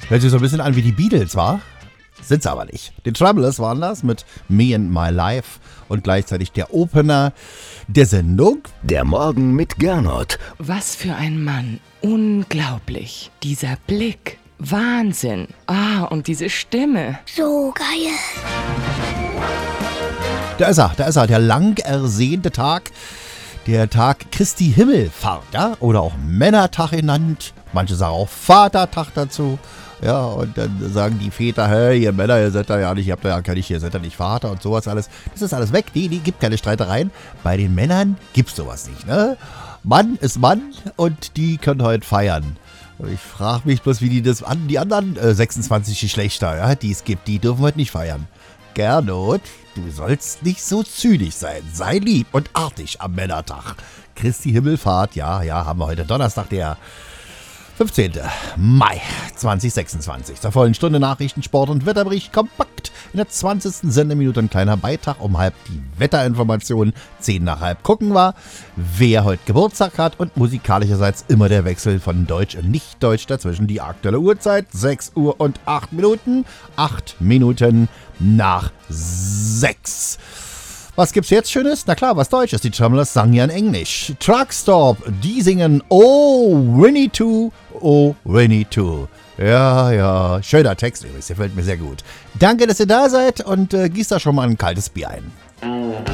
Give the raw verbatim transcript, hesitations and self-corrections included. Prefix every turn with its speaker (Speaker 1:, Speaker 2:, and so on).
Speaker 1: Hört sich so ein bisschen an wie die Beatles, wa? Sind's aber nicht. Die Troublers waren das mit Me and My Life und gleichzeitig der Opener der Sendung.
Speaker 2: Der Morgen mit Gernot.
Speaker 3: Was für ein Mann. Unglaublich. Dieser Blick. Wahnsinn. Ah, und diese Stimme.
Speaker 4: So geil.
Speaker 1: Da ist er, da ist er, der lang ersehnte Tag. Der Tag Christi Himmelfahrt, ja? Oder auch Männertag genannt. Manche sagen auch Vatertag dazu. Ja, und dann sagen die Väter, hey, ihr Männer, ihr seid da ja nicht, ihr habt da ja gar nicht, ihr seid da nicht Vater und sowas alles. Das ist alles weg, die, die gibt keine Streitereien. Bei den Männern gibt's sowas nicht, ne? Mann ist Mann und die können heute feiern. Ich frage mich bloß, wie die das an, die anderen äh, sechsundzwanzig Geschlechter, ja, die es gibt, die dürfen heute nicht feiern. Gernot, du sollst nicht so zynisch sein. Sei lieb und artig am Männertag. Christi Himmelfahrt, ja, ja, haben wir heute Donnerstag, der fünfzehnten Mai zweitausendsechsundzwanzig. Zur vollen Stunde Nachrichten, Sport und Wetterbericht kompakt. In der zwanzigsten Sendeminute ein kleiner Beitrag, um halb die Wetterinformationen, zehn nach halb gucken wir, wer heute Geburtstag hat und musikalischerseits immer der Wechsel von Deutsch und Nicht-Deutsch dazwischen. Die aktuelle Uhrzeit, sechs Uhr und acht Minuten, acht Minuten nach sechs. Was gibt's jetzt Schönes? Na klar, was Deutsches. Die Tremblers sangen ja in Englisch. Truckstop, die singen Oh, Winnie Two, Oh, Winnie Two. Ja, ja, schöner Text übrigens, der gefällt mir sehr gut. Danke, dass ihr da seid und äh, gießt da schon mal ein kaltes Bier ein.